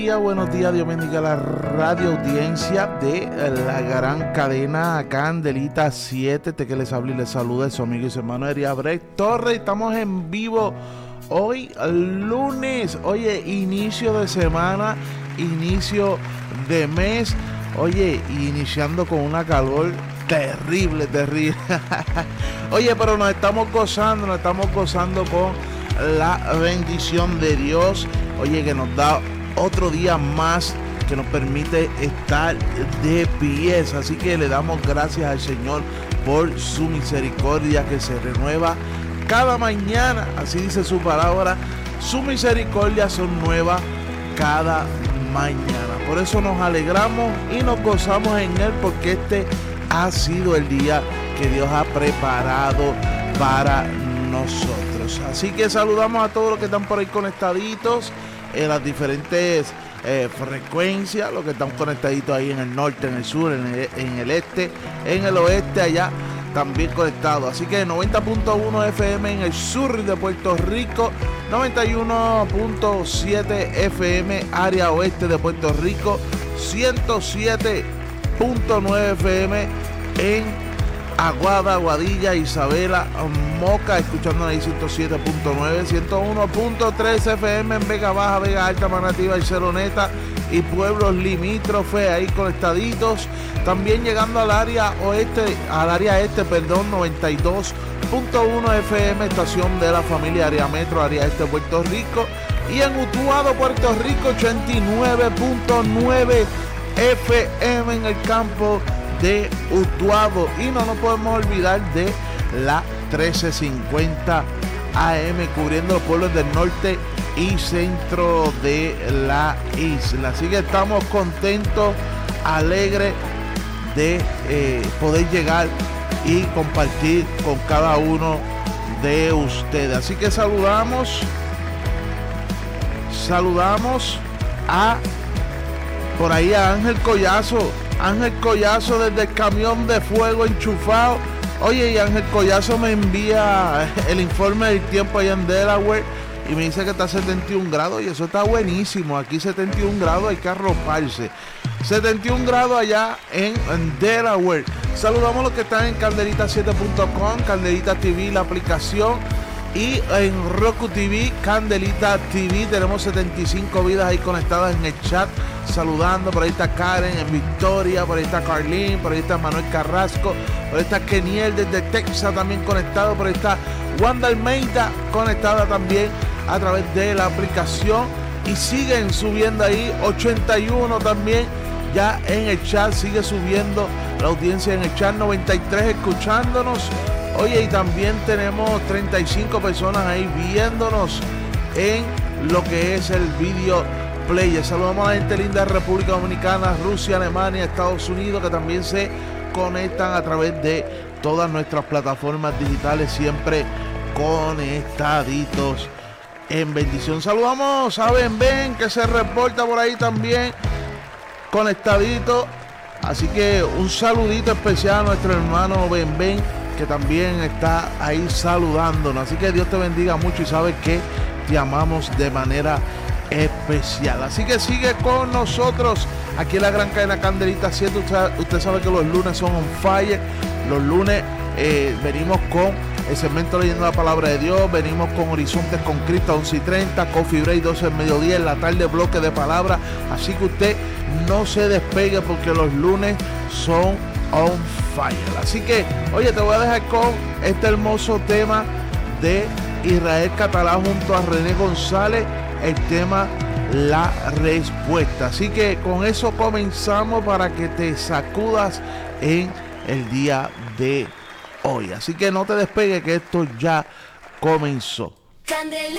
Buenos días, Dios bendiga la radio audiencia de la gran cadena Candelita 7. Este que les habla y les saluda su amigo y su hermano Eriabrek Torres. Estamos en vivo hoy, lunes. Oye, inicio de semana, inicio de mes. Oye, iniciando con una calor terrible. Oye, pero nos estamos gozando con la bendición de Dios. Oye, que nos da otro día más, que nos permite estar de pies. Así que le damos gracias al Señor por su misericordia que se renueva cada mañana. Así dice su palabra, su misericordia son nuevas cada mañana. Por eso nos alegramos y nos gozamos en Él, porque este ha sido el día que Dios ha preparado para nosotros. Así que saludamos a todos los que están por ahí conectaditos en las diferentes frecuencias, los que están conectaditos ahí en el norte, en el sur, en el este, en el oeste, allá también conectados. Así que 90.1 FM en el sur de Puerto Rico, 91.7 FM área oeste de Puerto Rico, 107.9 FM en Aguada, Aguadilla, Isabela, Moca, escuchando ahí 107.9, 101.3 FM en Vega Baja, Vega Alta, Manatí, Barceloneta y pueblos limítrofes ahí conectaditos. También llegando al área este, 92.1 FM, estación de la familia Área Metro, área este de Puerto Rico. Y en Utuado, Puerto Rico, 89.9 FM en el campo de Utuado. Y no nos podemos olvidar de la 1350 AM, cubriendo los pueblos del norte y centro de la isla. Así que estamos contentos, alegres de poder llegar y compartir con cada uno de ustedes. Así que saludamos a por ahí a Ángel Collazo desde el camión de fuego enchufado. Oye, y Ángel Collazo me envía el informe del tiempo allá en Delaware y me dice que está a 71 grados y eso está buenísimo. Aquí 71 grados, hay que arroparse. 71 grados allá en Delaware. Saludamos a los que están en candelita7.com, Candelita TV, la aplicación, y en Roku TV, Candelita TV. Tenemos 75 vidas ahí conectadas en el chat, saludando. Por ahí está Karen en Victoria, por ahí está Carlín, por ahí está Manuel Carrasco, por ahí está Keniel desde Texas también conectado, por ahí está Wanda Almeida conectada también a través de la aplicación. Y siguen subiendo ahí, 81 también ya en el chat, sigue subiendo la audiencia en el chat, 93 escuchándonos. Oye, y también tenemos 35 personas ahí viéndonos en lo que es el video player. Saludamos a la gente linda de República Dominicana, Rusia, Alemania, Estados Unidos, que también se conectan a través de todas nuestras plataformas digitales, siempre conectaditos en bendición. Saludamos a Ben, que se reporta por ahí también conectadito. Así que un saludito especial a nuestro hermano Ben, que también está ahí saludándonos. Así que Dios te bendiga mucho y sabes que te amamos de manera especial. Así que sigue con nosotros aquí en la gran cadena Candelita 7. Usted sabe que los lunes son on fire. Los lunes venimos con el segmento leyendo la palabra de Dios. Venimos con Horizontes con Cristo 11:30, Coffee Break 12 del mediodía, en la tarde bloque de palabra. Así que usted no se despegue, porque los lunes son on fire. Así que, oye, te voy a dejar con este hermoso tema de Israel Catalá junto a René González, el tema La Respuesta. Así que con eso comenzamos para que te sacudas en el día de hoy. Así que no te despegues, que esto ya comenzó. Candelita.